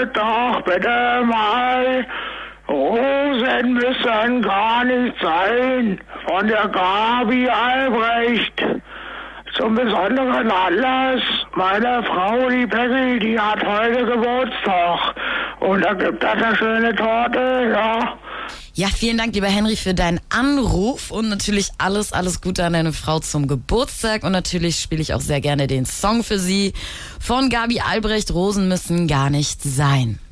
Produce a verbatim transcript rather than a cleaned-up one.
doch bitte mal, Rosen müssen gar nicht sein, von der Gabi Albrecht. Zum besonderen Anlass, meine Frau, die Peggy, die hat heute Geburtstag. Und da gibt es eine schöne Torte, ja. Ja, vielen Dank, lieber Henry, für deinen Anruf und natürlich alles, alles Gute an deine Frau zum Geburtstag. Und natürlich spiele ich auch sehr gerne den Song für sie von Gabi Albrecht, Rosen müssen gar nicht sein.